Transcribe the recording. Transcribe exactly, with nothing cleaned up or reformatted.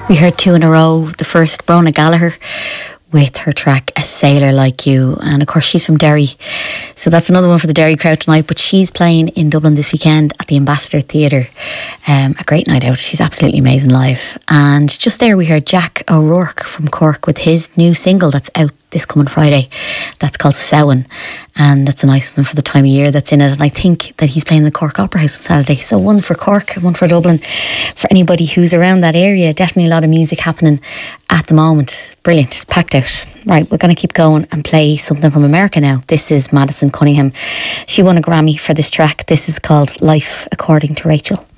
We heard two in a row. The first, Brona Gallagher, with her track A Sailor Like You, and of course she's from Derry, so that's another one for the Derry crowd tonight. But she's playing in Dublin this weekend at the Ambassador Theatre. Um, a great night out. She's absolutely amazing live. And just there we heard Jack O'Rourke from Cork with his new single that's out this coming Friday. That's called Samhain, and that's a nice one for the time of year that's in it. And I think that he's playing the Cork Opera House on Saturday, so one for Cork and one for Dublin for anybody who's around that area. Definitely a lot of music happening at the moment. Brilliant, packed out. Right, we're going to keep going and play something from America now. This is Madison Cunningham. She won a Grammy for this track. This is called Life According to Rachel.